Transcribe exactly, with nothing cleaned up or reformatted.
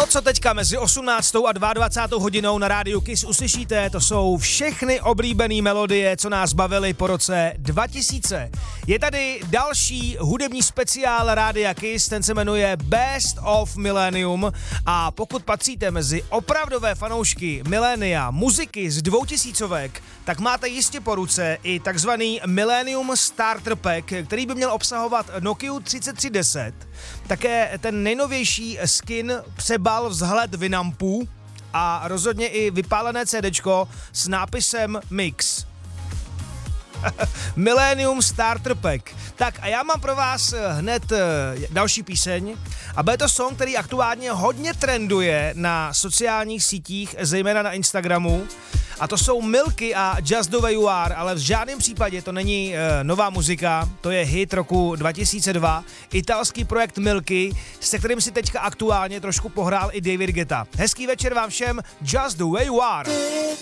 To, co teďka mezi osmnáctou a dvacátou druhou hodinou na rádiu Kiss uslyšíte, to jsou všechny oblíbené melodie, co nás bavily po roce dva tisíce. Je tady další hudební speciál rádia Kiss, ten se jmenuje Best of Millennium a pokud patříte mezi opravdové fanoušky milénia, muziky z dvoutisícovek, tak máte jistě po ruce i takzvaný Millennium Starter Pack, který by měl obsahovat Nokiu třicet tři deset, také ten nejnovější skin, přebal, vzhled Winampů a rozhodně i vypálené CDčko s nápisem Mix. Millennium Starter Pack. Tak a já mám pro vás hned další píseň a bude to song, který aktuálně hodně trenduje na sociálních sítích, zejména na Instagramu. A to jsou Milky a Just the Way You Are, ale v žádném případě to není e, nová muzika, to je hit roku dva tisíce dva, italský projekt Milky, se kterým si teďka aktuálně trošku pohrál i David Guetta. Hezký večer vám všem, Just the Way You Are.